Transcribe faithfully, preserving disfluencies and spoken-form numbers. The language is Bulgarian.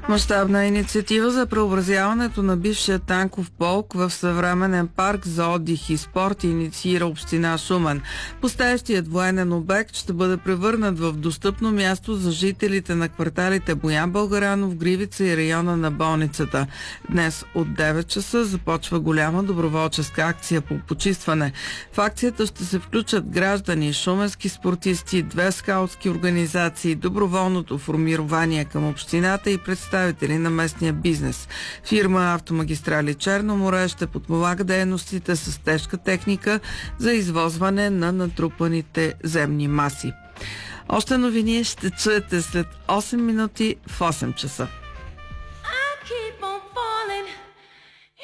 Мащабна инициатива за преобразяването на бившия танков полк в съвременен парк за отдих и спорт инициира община Шумен. Пустеещият военен обект ще бъде превърнат в достъпно място за жителите на кварталите Боян Българанов, Гривица и района на болницата. Днес от девет часа започва голяма доброволческа акция по почистване. В акцията ще се включат граждани, шуменски спортисти, две скаутски организации, доброволното формирование към общината и представители на местния бизнес. Фирма Автомагистрали Черно море ще подпомага дейностите с тежка техника за извозване на натрупаните земни маси. Още новини ще чуете след осем минути в осем часа.